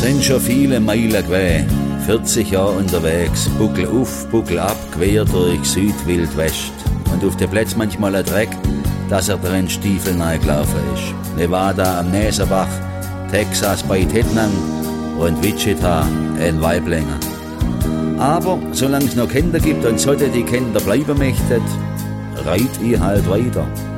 Sind schon viele Meilen gewesen, 40 Jahre unterwegs, Buckel auf, Buckel ab, quer durch Südwildwest. Und auf der Plätz manchmal ein Dreck, dass er drin Stiefel gelaufen ist. Nevada am Näserbach, Texas bei Tettnang und Wichita in Waiblingen. Aber solange es noch Kinder gibt und sollte die Kinder bleiben möchten, reit ich halt weiter.